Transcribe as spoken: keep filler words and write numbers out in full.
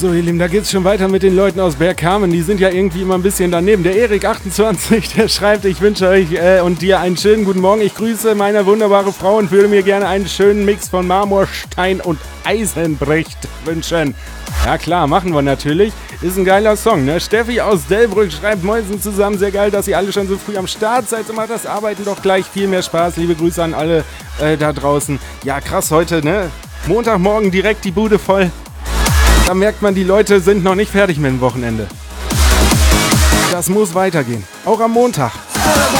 So, ihr Lieben, da geht's schon weiter mit den Leuten aus Bergkamen. Die sind ja irgendwie immer ein bisschen daneben. Der Erik achtundzwanzig, der schreibt, ich wünsche euch äh, und dir einen schönen guten Morgen. Ich grüße meine wunderbare Frau und würde mir gerne einen schönen Mix von Marmor, Stein und Eisenbrecht wünschen. Ja klar, machen wir natürlich. Ist ein geiler Song, ne? Steffi aus Delbrück schreibt, Mäusen zusammen, sehr geil, dass ihr alle schon so früh am Start seid. So macht das Arbeiten doch gleich viel mehr Spaß. Liebe Grüße an alle äh, da draußen. Ja, krass heute, ne? Montagmorgen direkt die Bude voll. Da merkt man, die Leute sind noch nicht fertig mit dem Wochenende. Das muss weitergehen. Auch am Montag.